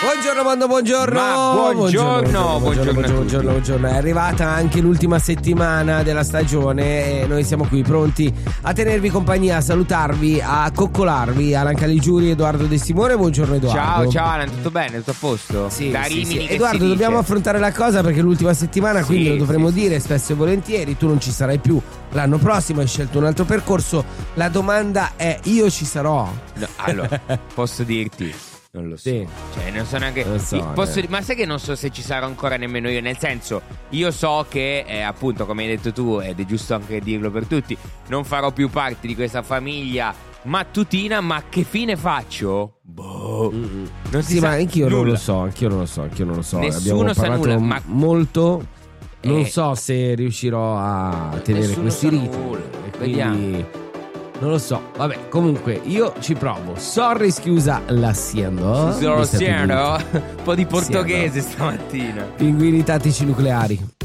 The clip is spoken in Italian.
Buongiorno mondo, buongiorno. Buongiorno. È arrivata anche l'ultima settimana della stagione e noi siamo qui pronti a tenervi compagnia, a salutarvi, a coccolarvi. Alan Caligiuri, Edoardo De Simone. Buongiorno Edoardo. Ciao Alan, tutto bene? Tutto a posto? Sì, da sì, Rimini sì. Edoardo, dobbiamo affrontare la cosa perché l'ultima settimana, quindi lo dovremo dire spesso e volentieri. Tu non ci sarai più l'anno prossimo, hai scelto un altro percorso. La domanda è: io ci sarò? No, allora, posso dirti? Non lo so. Sì. Cioè, non so neanche. Ma sai che non so se ci sarò ancora nemmeno io. Nel senso, io so che, appunto, come hai detto tu, ed è giusto anche dirlo per tutti, non farò più parte di questa famiglia mattutina. Ma che fine faccio? Boh. Non si sa. Ma anch'io non lo so. Nessuno Abbiamo sa parlato nulla. Ma molto. Non so se riuscirò a tenere questi ritmi. E quindi Vediamo. non lo so. Vabbè, comunque io ci provo. Sorry, scusa, l'assiendo. Un po' di portoghese stamattina. Pinguini tattici nucleari.